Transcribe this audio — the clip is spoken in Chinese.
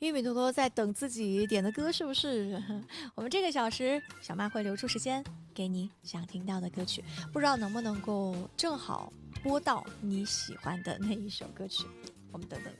玉米多多在等自己点的歌，是不是？我们这个小时小麦会留出时间给你想听到的歌曲，不知道能不能够正好播到你喜欢的那一首歌曲，我们等等你。